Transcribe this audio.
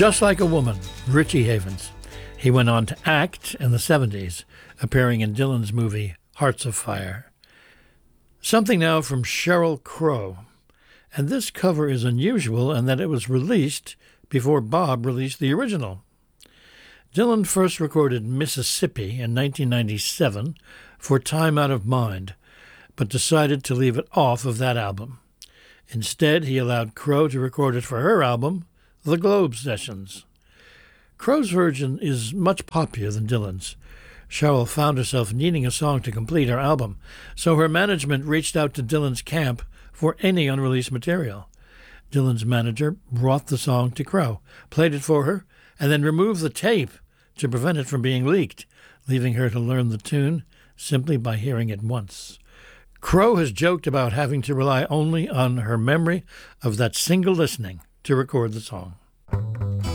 Just Like a Woman, Richie Havens. He went on to act in the 70s, appearing in Dylan's movie Hearts of Fire. Something now from Sheryl Crow. And this cover is unusual in that it was released before Bob released the original. Dylan first recorded Mississippi in 1997 for Time Out of Mind, but decided to leave it off of that album. Instead, he allowed Crow to record it for her album, The Globe Sessions. Crow's version is much poppier than Dylan's. Sheryl found herself needing a song to complete her album, so her management reached out to Dylan's camp for any unreleased material. Dylan's manager brought the song to Crow, played it for her, and then removed the tape to prevent it from being leaked, leaving her to learn the tune simply by hearing it once. Crow has joked about having to rely only on her memory of that single listening to record the song.